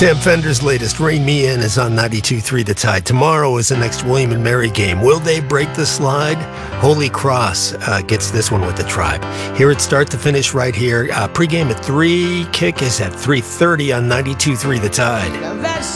Sam Fender's latest, Rain Me In, is on 92.3 The Tide. Tomorrow is the next William and Mary game. Will they break the slide? Holy Cross gets this one with the Tribe. Here at start to finish right here. Pregame at 3, kick is at 3:30 on 92.3 The Tide.